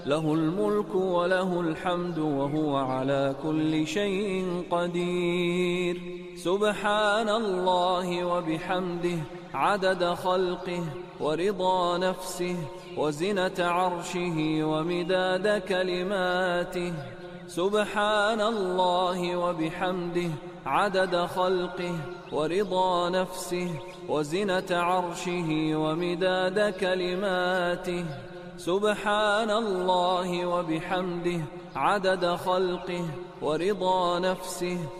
له الملك وله الحمد وهو على كل شيء قدير. سبحان الله وبحمده عدد خلقه ورضا نفسه وزنة عرشه ومداد كلماته. سبحان الله وبحمده عدد خلقه ورضا نفسه وزنة عرشه ومداد كلماته. سبحان الله وبحمده عدد خلقه ورضا نفسه